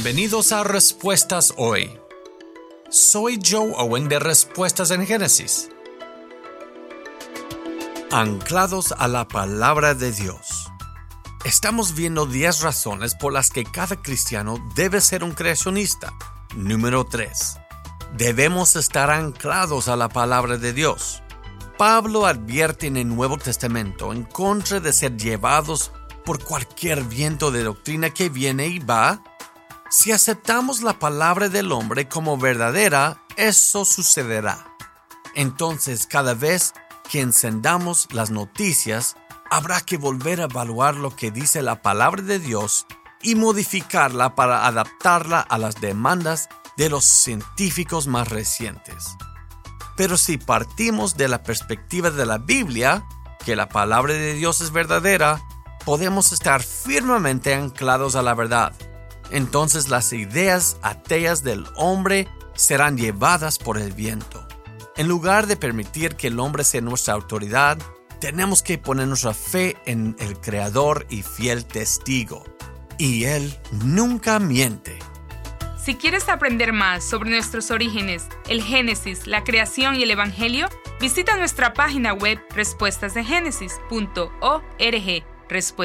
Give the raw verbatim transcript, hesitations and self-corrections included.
Bienvenidos a Respuestas Hoy. Soy Joe Owen de Respuestas en Génesis. Anclados a la palabra de Dios. Estamos viendo diez razones por las que cada cristiano debe ser un creacionista. Número tres. Debemos estar anclados a la palabra de Dios. Pablo advierte en el Nuevo Testamento en contra de ser llevados por cualquier viento de doctrina que viene y va. Si aceptamos la palabra del hombre como verdadera, eso sucederá. Entonces, cada vez que encendamos las noticias, habrá que volver a evaluar lo que dice la palabra de Dios y modificarla para adaptarla a las demandas de los científicos más recientes. Pero si partimos de la perspectiva de la Biblia, que la palabra de Dios es verdadera, podemos estar firmemente anclados a la verdad. Entonces las ideas ateas del hombre serán llevadas por el viento. En lugar de permitir que el hombre sea nuestra autoridad, tenemos que poner nuestra fe en el Creador y fiel testigo. Y Él nunca miente. Si quieres aprender más sobre nuestros orígenes, el Génesis, la creación y el Evangelio, visita nuestra página web respuestas de génesis punto org.